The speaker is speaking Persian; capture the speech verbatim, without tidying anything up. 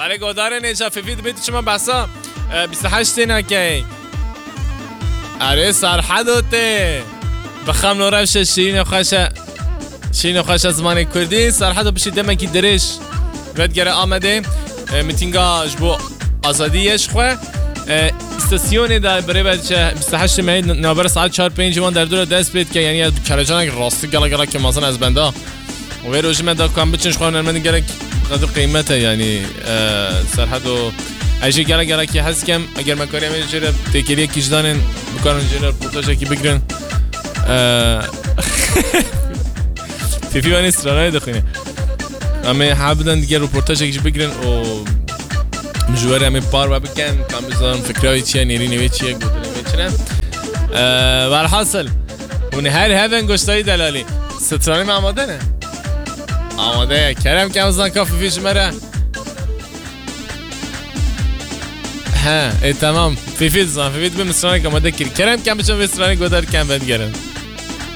ولی گودار نیچه فیفید بیت شما بسا بیست و هشت نکی اره سرحدوته بخم نورش شیرین خوش شیرین خوش از زمان کردی سرحدو بشید دمکی درش ودگره آمده میتینگا جبو آزادیش خواه استاسیونی در برای بچه بیست و هشت می نوبر ساعت چهار پنج وان در دور دست بید که یعنی کلجانک راستی گلا گلا که مازن از بنده و روزی من دا کام بچنش خواه نرمندی گره قدر قیمته یعنی سرحدو ایشی گره گره که هست کم اگر من کاریم اینجوره تکیریه کشدانن بکنن اینجوره پورتاشه که بگرن فیفی وانی استرانای دخونه اما حابدن دیگه روپورتاشه که بگرن و مجوره همه پار و بکن کام بزنم فکرهای چیه نیری نوی چیه گوتنه میچنه و الحاصل اون هر هفن گشتایی دلالی سترانی ما آماده نه آماده کرم کم زن کافی فیش مره ها ای تمام فیفید زن فیفید به مصرانه که آماده کری کرم کم بچم به مصرانه گودار کم بد گرن